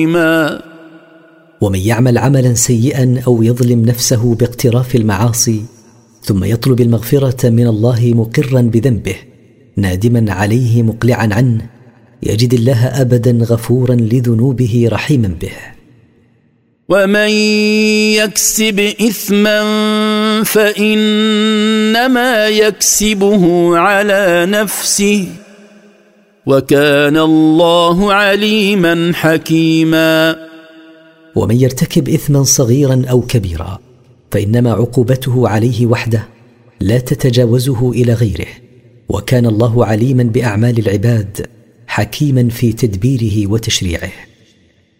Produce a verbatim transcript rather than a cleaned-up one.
ومن يعمل عملا سيئا أو يظلم نفسه باقتراف المعاصي ثم يطلب المغفرة من الله مقرا بذنبه نادما عليه مقلعا عنه يجد الله أبدا غفورا لذنوبه رحيما به. ومن يكسب إثما فإنما يكسبه على نفسه وكان الله عليما حكيما. ومن يرتكب إثما صغيرا أو كبيرا فإنما عقوبته عليه وحده لا تتجاوزه إلى غيره، وكان الله عليما بأعمال العباد حكيما في تدبيره وتشريعه.